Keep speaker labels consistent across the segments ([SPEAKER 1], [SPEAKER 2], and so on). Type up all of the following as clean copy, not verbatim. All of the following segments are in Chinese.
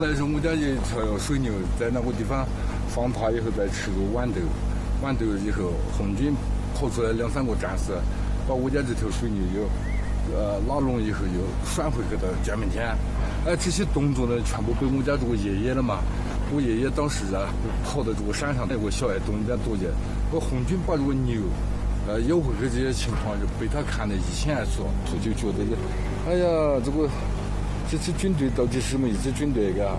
[SPEAKER 1] 那时候我家有一条水牛，在那个地方放它以后再吃个豌豆，豌豆以后红军跑出来2-3个战士，把我家这条水牛又拉拢以后又拴回去到家门前。这些动作呢全部被我家这个爷爷了嘛。我爷爷当时跑到这个山上那个小矮洞里边躲着，红军把这个牛要回去这些情况就被他看得一清二楚，就觉得哎呀，这支军队到底是什么一支军队嘎？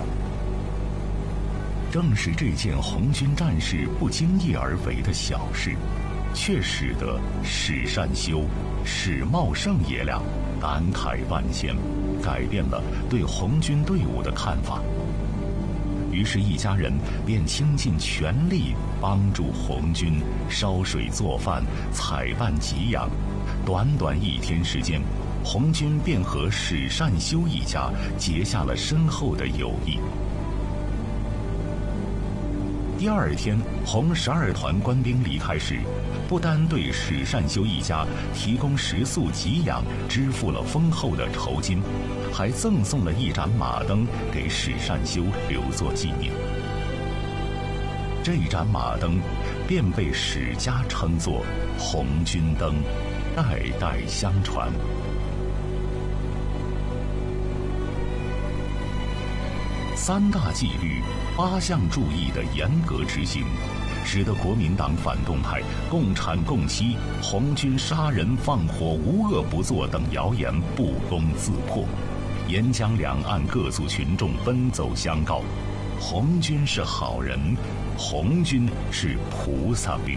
[SPEAKER 2] 正是这件红军战士不经意而为的小事，却使得史善修、史茂盛爷俩感慨万千，改变了对红军队伍的看法。于是，一家人便倾尽全力帮助红军烧水做饭、采办给养。短短1天时间，红军便和史善修一家结下了深厚的友谊。第2天，红12团官兵离开时，不单对史善修一家提供食宿给养，支付了丰厚的酬金，还赠送了一盏马灯给史善修留作纪念。这盏马灯便被史家称作红军灯，代代相传。3大纪律、8项注意的严格执行，使得国民党反动派共产共妻、红军杀人放火无恶不作等谣言不攻自破，沿江两岸各族群众奔走相告：红军是好人，红军是菩萨兵。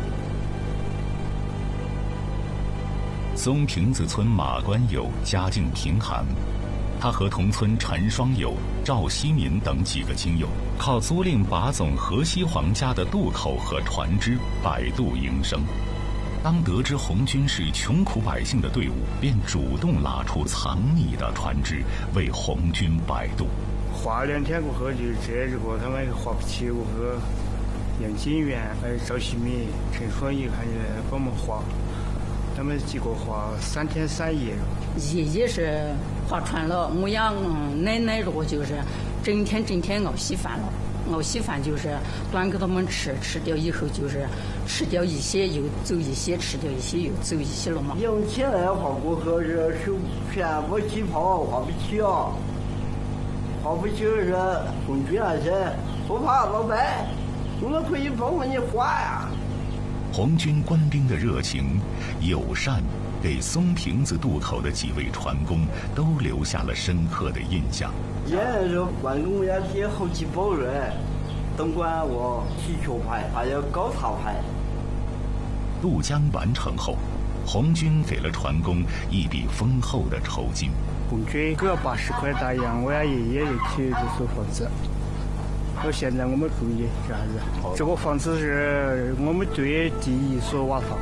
[SPEAKER 2] 松坪子村马官友家境贫寒，他和同村陈双友、赵希民等几个亲友，靠租赁把总河西黄家的渡口和船只摆渡营生。当得知红军是穷苦百姓的队伍，便主动拉出藏匿的船只为红军摆渡。
[SPEAKER 3] 划2天过后，就这个他们划不起，我和杨金元、赵希民、陈双友还帮忙划。他们几个划3天3夜。
[SPEAKER 4] 爷爷是划船了，我呀奶奶如果就是整天熬稀饭了，熬稀饭就是端给他们吃，吃掉以后就是吃掉一些又走一些，吃掉一些又走一些了嘛。
[SPEAKER 5] 用起来划过后是手全部起泡，划不起啊，划不起是红军那些不怕老白，我们可以帮忙你划呀。
[SPEAKER 2] 红军官兵的热情、友善，给松坪子渡口的几位船工都留下了深刻的印象。
[SPEAKER 5] 现在是关公家贴好几包人，东莞我皮球牌，还有高塔牌。
[SPEAKER 2] 渡江完成后，红军给了船工一笔丰厚的酬金。
[SPEAKER 3] 红军给了80块大洋，我爷爷又起这所房子。到现在我们注意这样子，这个房子是我们队第1所瓦房。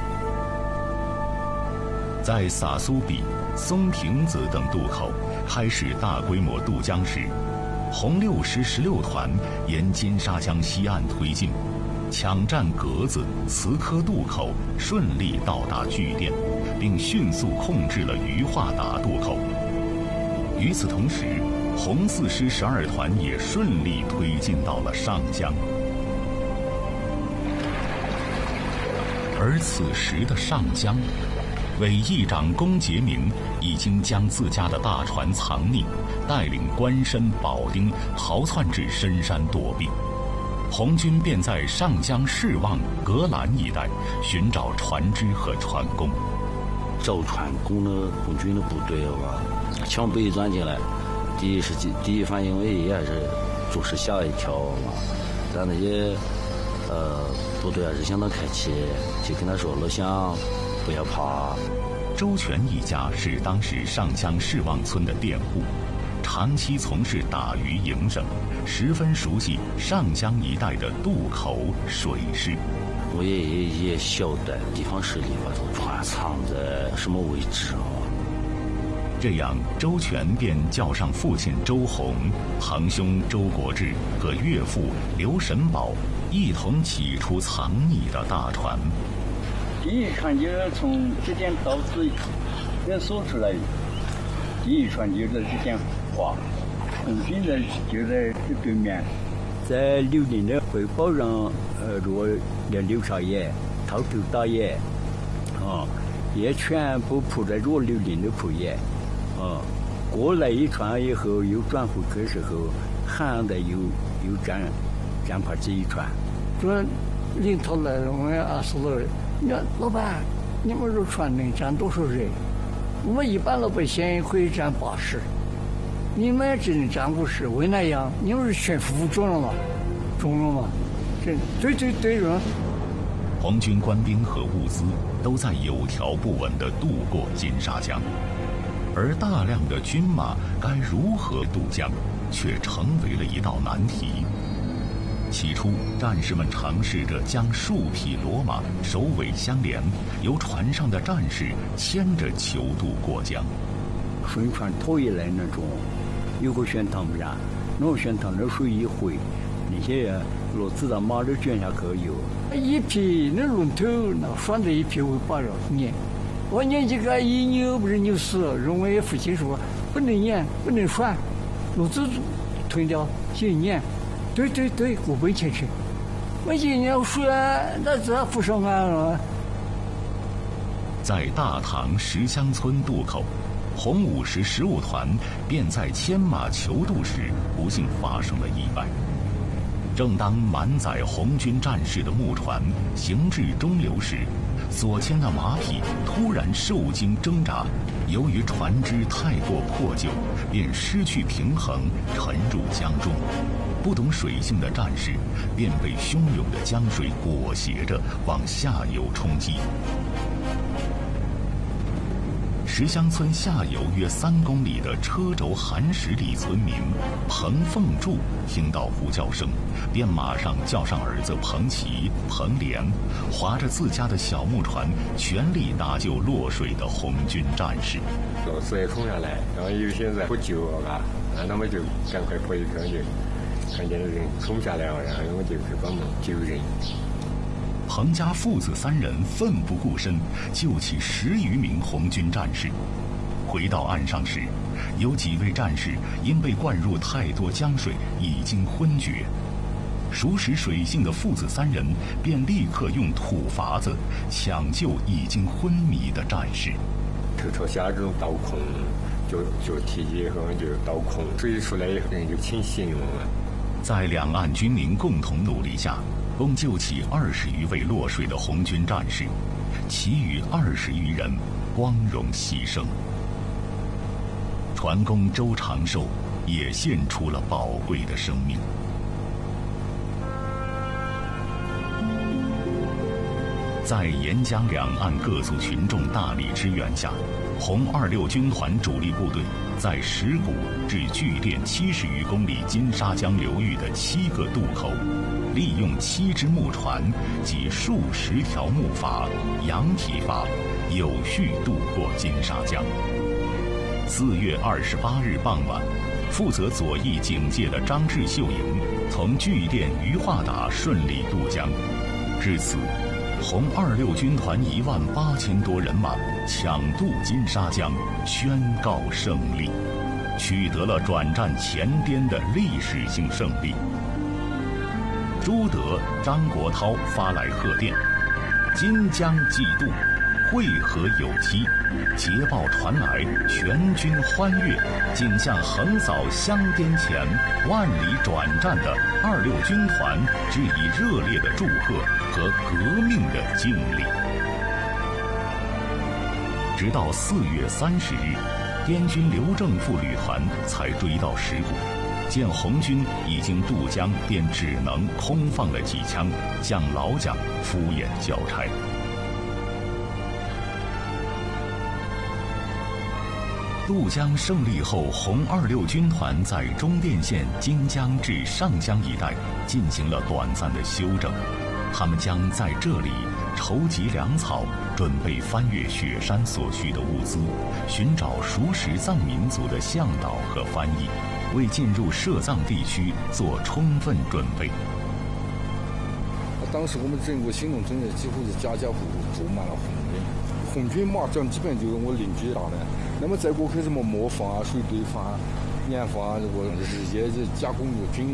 [SPEAKER 2] 在撒苏比、松坪子等渡口开始大规模渡江时，红6师16团沿金沙江西岸推进，抢占格子、慈科渡口，顺利到达据点，并迅速控制了鱼化达渡口。与此同时，红4师12团也顺利推进到了上江。而此时的上江，伪义长龚杰明已经将自家的大船藏匿，带领官绅保丁逃窜至深山躲避。红军便在上江士望、格兰一带寻找船只和船工。
[SPEAKER 6] 找船工的红军的部队的话，抢北钻进来，第一反应也是就是吓一跳嘛。咱那些部队还是相当客气，就跟他说老乡不要怕。
[SPEAKER 2] 周全一家是当时上江士望村的佃户，长期从事打鱼营生，十分熟悉上江一带的渡口水势。
[SPEAKER 6] 我也晓得地方势力把这个船藏在什么位置啊。
[SPEAKER 2] 这样，周全便叫上父亲周洪、堂兄周国志和岳父刘神宝，一同挤出藏匿的大船。
[SPEAKER 7] 第一船就是从这点到此人所出来的，第一船就在这点划， 红军就在这对面。
[SPEAKER 8] 在刘林的汇报上，如果那刘少爷、头头大爷，也全部铺在这刘林的铺业，过来一船以后又转回去的时候，喊的又站牌子一船。
[SPEAKER 3] 说领头来了，我们24个人，你说老板，你们这船能站多少人？我们一般老百姓可以站80。你们只能站50，为那样？你们是全副中了吗？中了吗？对人。
[SPEAKER 2] 红军官兵和物资都在有条不紊地渡过金沙江，而大量的军马该如何渡江，却成为了一道难题。起初，战士们尝试着将数匹骡马首尾相连，由船上的战士牵着泅渡过江。
[SPEAKER 8] 顺船拖一来那种。有个悬塘不然，那个悬塘那水一回，那些骡子到马都卷下去有。
[SPEAKER 3] 一匹那龙头那拴着一匹尾巴了撵，我撵这个一扭不是扭死了，认为父亲说不能撵不能拴，骡子吞掉就撵。对，我奔前去，我今年说那这不上岸了。
[SPEAKER 2] 在大塘石乡村渡口。红50食物团便在牵马泅渡时不幸发生了意外。正当满载红军战士的木船行至中流时，所牵的马匹突然受惊挣扎，由于船只太过破旧，便失去平衡，沉入江中。不懂水性的战士便被汹涌的江水裹挟着往下游冲击。石乡村下游约3公里的车轴寒石里村民彭凤柱听到呼叫声，便马上叫上儿子彭奇、彭连，划着自家的小木船，全力搭救落水的红军战士。
[SPEAKER 9] 落水冲下来，然后有些人不救啊，那他们就赶快回去，就看见人冲下来了，然后我就去帮忙救人。
[SPEAKER 2] 彭家父子3人奋不顾身救起10余名红军战士。回到岸上时，有几位战士因被灌入太多江水，已经昏厥。熟识水性的父子3人便立刻用土筏子抢救已经昏迷的战士。
[SPEAKER 9] 头下这种倒空，就体积和就倒空，水出来以后人就清醒了。
[SPEAKER 2] 在两岸军民共同努力下，共救起20余位落水的红军战士，其余20余人光荣牺牲。船工周长寿也献出了宝贵的生命。在沿江两岸各族群众大力支援下，红26军团主力部队在石鼓至巨店70余公里金沙江流域的7个渡口，利用7只木船及数十条木筏、羊皮筏，有序渡过金沙江。4月28日傍晚，负责左翼警戒的张志秀营从巨店鱼化达顺利渡江。至此，红26军团18000多人马抢渡金沙江，宣告胜利，取得了转战前滇的历史性胜利。朱德、张国焘发来贺电：金江既渡，会合有期。捷报传来，全军欢悦，竟向横扫湘滇前万里转战的26军团致以热烈的祝贺和革命的敬礼。直到4月30日，滇军刘正副旅团才追到石鼓，见红军已经渡江，便只能空放了几枪，向老蒋敷衍交差。渡江胜利后，红26军团在中甸县金江至上江一带进行了短暂的休整，他们将在这里筹集粮草，准备翻越雪山所需的物资，寻找熟识藏民族的向导和翻译，为进入涉藏地区做充分准备。
[SPEAKER 1] 当时我们整个新农村的几乎是家家户户住满了红军马将，基本就是我邻居打的。那么再过去什么磨坊啊、水堆坊啊， 研发这个椰子加工物品